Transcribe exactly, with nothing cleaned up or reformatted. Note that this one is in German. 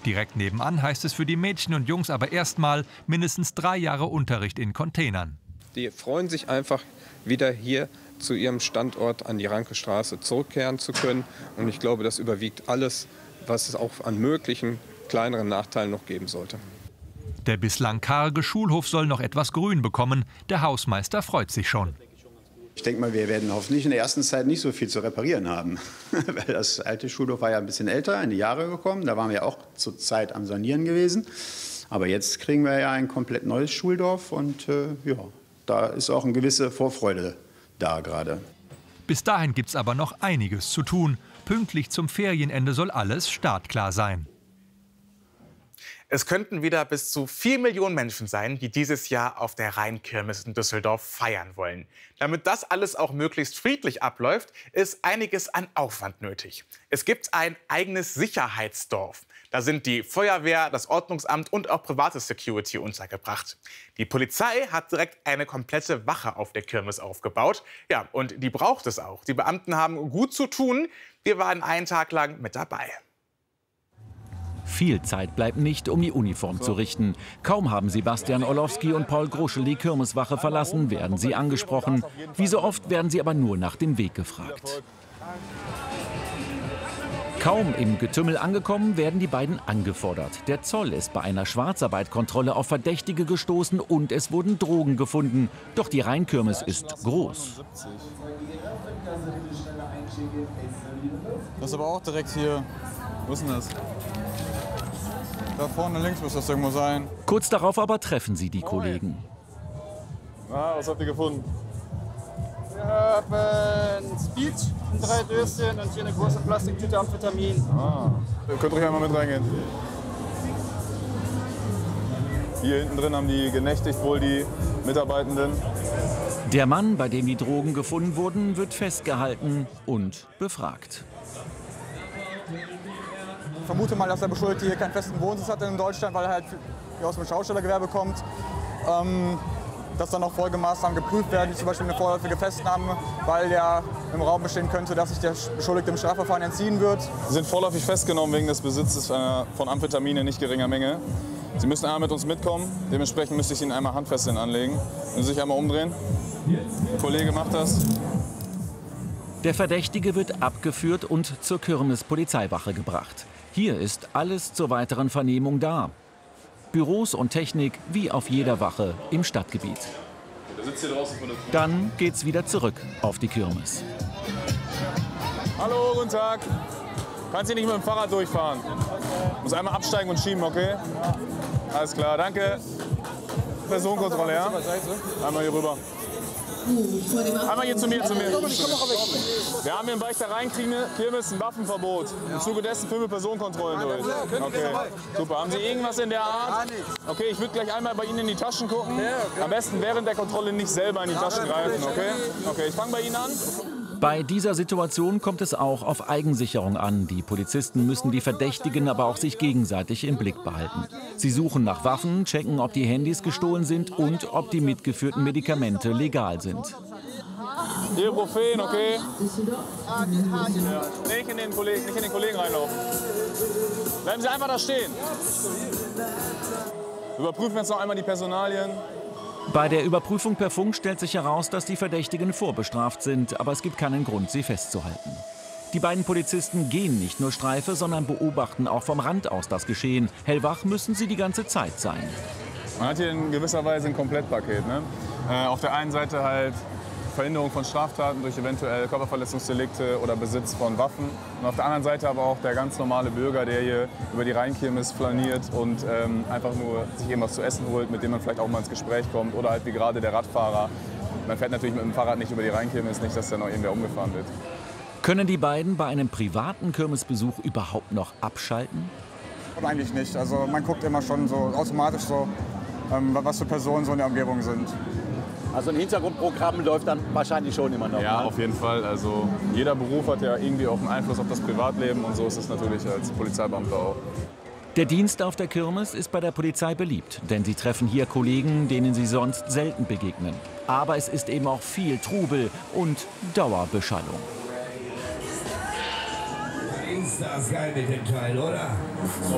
Direkt nebenan heißt es für die Mädchen und Jungs aber erstmal mindestens drei Jahre Unterricht in Containern. Die freuen sich einfach, wieder hier zu ihrem Standort an die Rankestraße zurückkehren zu können. Und ich glaube, das überwiegt alles, was es auch an möglichen kleineren Nachteilen noch geben sollte. Der bislang karge Schulhof soll noch etwas Grün bekommen. Der Hausmeister freut sich schon. Ich denke mal, wir werden hoffentlich in der ersten Zeit nicht so viel zu reparieren haben. Weil das alte Schulhof war ja ein bisschen älter, in die Jahre gekommen. Da waren wir auch zur Zeit am Sanieren gewesen. Aber jetzt kriegen wir ja ein komplett neues Schuldorf. Und äh, ja, da ist auch eine gewisse Vorfreude da gerade. Bis dahin gibt es aber noch einiges zu tun. Pünktlich zum Ferienende soll alles startklar sein. Es könnten wieder bis zu vier Millionen Menschen sein, die dieses Jahr auf der Rheinkirmes in Düsseldorf feiern wollen. Damit das alles auch möglichst friedlich abläuft, ist einiges an Aufwand nötig. Es gibt ein eigenes Sicherheitsdorf. Da sind die Feuerwehr, das Ordnungsamt und auch private Security untergebracht. Die Polizei hat direkt eine komplette Wache auf der Kirmes aufgebaut. Ja, und die braucht es auch. Die Beamten haben gut zu tun. Wir waren einen Tag lang mit dabei. Viel Zeit bleibt nicht, um die Uniform zu richten. Kaum haben Sebastian Orlowski und Paul Gruschel die Kirmeswache verlassen, werden sie angesprochen. Wie so oft werden sie aber nur nach dem Weg gefragt. Kaum im Getümmel angekommen, werden die beiden angefordert. Der Zoll ist bei einer Schwarzarbeitkontrolle auf Verdächtige gestoßen und es wurden Drogen gefunden. Doch die Rheinkirmes ist groß. Das ist aber auch direkt hier. Wo ist denn das? Da vorne links muss das irgendwo sein. Kurz darauf aber treffen sie die Kollegen. Ah, was habt ihr gefunden? Wir haben Speed, drei Döschen und hier eine große Plastiktüte Amphetamin. Ah. Ihr könnt ruhig einmal mit reingehen. Hier hinten drin haben die genächtigt, wohl die Mitarbeitenden. Der Mann, bei dem die Drogen gefunden wurden, wird festgehalten und befragt. Ich vermute mal, dass der Beschuldigte hier keinen festen Wohnsitz hat in Deutschland, weil er halt aus dem Schaustellergewerbe kommt. Ähm, dass dann noch Folgemaßnahmen geprüft werden, wie zum Beispiel eine vorläufige Festnahme, weil ja im Raum bestehen könnte, dass sich der Beschuldigte im Strafverfahren entziehen wird. Sie sind vorläufig festgenommen wegen des Besitzes von Amphetamin in nicht geringer Menge. Sie müssen einmal mit uns mitkommen. Dementsprechend müsste ich Ihnen einmal Handfesseln anlegen. Können Sie sich einmal umdrehen? Der Kollege macht das. Der Verdächtige wird abgeführt und zur Kirmes-Polizeiwache gebracht. Hier ist alles zur weiteren Vernehmung da. Büros und Technik wie auf jeder Wache im Stadtgebiet. Dann geht's wieder zurück auf die Kirmes. Hallo, guten Tag. Kannst du nicht mit dem Fahrrad durchfahren? Muss einmal absteigen und schieben, okay? Alles klar, danke. Personenkontrolle, ja? Einmal hier rüber. Einmal hier zu mir, zu mir. Wir haben hier im Bereich der Rheinkirmes ein Waffenverbot. Im Zuge dessen führen wir Personenkontrollen durch. Okay, super. Haben Sie irgendwas in der Art? Okay, ich würde gleich einmal bei Ihnen in die Taschen gucken. Am besten während der Kontrolle nicht selber in die Taschen greifen, okay? Okay, ich fange bei Ihnen an. Bei dieser Situation kommt es auch auf Eigensicherung an. Die Polizisten müssen die Verdächtigen aber auch sich gegenseitig im Blick behalten. Sie suchen nach Waffen, checken, ob die Handys gestohlen sind und ob die mitgeführten Medikamente legal sind. Ibuprofen, okay? Ja. Nicht in den Kollegen, nicht in den Kollegen reinlaufen. Bleiben Sie einfach da stehen. Überprüfen jetzt noch einmal die Personalien. Bei der Überprüfung per Funk stellt sich heraus, dass die Verdächtigen vorbestraft sind, aber es gibt keinen Grund, sie festzuhalten. Die beiden Polizisten gehen nicht nur Streife, sondern beobachten auch vom Rand aus das Geschehen. Hellwach müssen sie die ganze Zeit sein. Man hat hier in gewisser Weise ein Komplettpaket. Ne? Äh, auf der einen Seite halt Verhinderung von Straftaten durch eventuell Körperverletzungsdelikte oder Besitz von Waffen. Und auf der anderen Seite aber auch der ganz normale Bürger, der hier über die Rheinkirmes flaniert und ähm, einfach nur sich irgendwas zu essen holt, mit dem man vielleicht auch mal ins Gespräch kommt. Oder halt wie gerade der Radfahrer. Man fährt natürlich mit dem Fahrrad nicht über die Rheinkirmes, nicht, dass da noch irgendwer umgefahren wird. Können die beiden bei einem privaten Kirmesbesuch überhaupt noch abschalten? Eigentlich nicht. Also man guckt immer schon so automatisch so, ähm, was für Personen so in der Umgebung sind. Also ein Hintergrundprogramm läuft dann wahrscheinlich schon immer noch. Ja, mal. auf jeden Fall. Also jeder Beruf hat ja irgendwie auch einen Einfluss auf das Privatleben und so ist es natürlich als Polizeibeamter auch. Der Dienst auf der Kirmes ist bei der Polizei beliebt, denn sie treffen hier Kollegen, denen sie sonst selten begegnen. Aber es ist eben auch viel Trubel und Dauerbeschallung. Ist das geil mit dem Teil, oder?